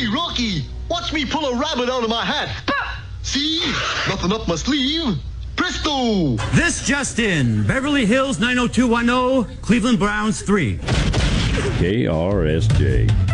Hey, Rocky, watch me pull a rabbit out of my hat. See? Nothing up my sleeve. Presto! This just in. Beverly Hills 90210, Cleveland Browns 3. KRSJ.